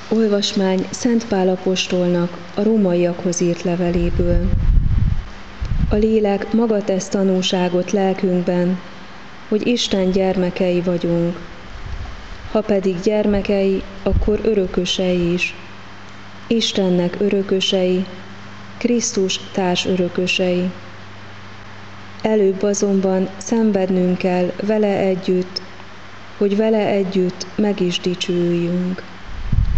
Olvasmány Szent Pál apostolnak a rómaiakhoz írt leveléből. A lélek maga tesz tanúságot lelkünkben, hogy Isten gyermekei vagyunk. Ha pedig gyermekei, akkor örökösei is. Istennek örökösei, Krisztus társörökösei. Előbb azonban szenvednünk kell vele együtt, hogy vele együtt meg is dicsőüljünk.